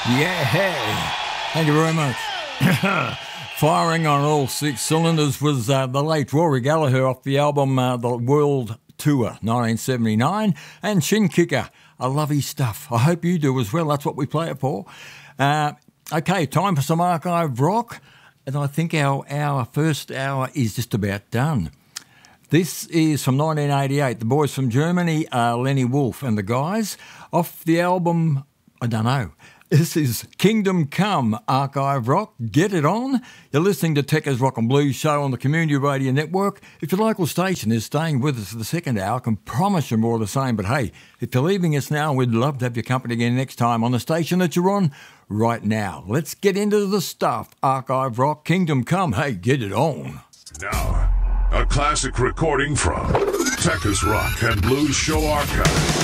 Yeah, hey. Thank you very much. Firing on all six cylinders was the late Rory Gallagher off the album The World Tour 1979, and Shin Kicker. I love his stuff. I hope you do as well. That's what we play it for. Okay, time for some archive rock, and I think our first hour is just about done. This is from 1988. The boys from Germany are Lenny Wolf and the guys off the album, I don't know. This is Kingdom Come, Archive Rock. Get it on. You're listening to Tekka's Rock and Blues Show on the Community Radio Network. If your local station is staying with us for the second hour, I can promise you more of the same. But hey, if you're leaving us now, we'd love to have your company again next time on the station that you're on right now. Let's get into the stuff. Archive Rock, Kingdom Come. Hey, get it on. Now, a classic recording from Tekka's Rock and Blues Show Archive.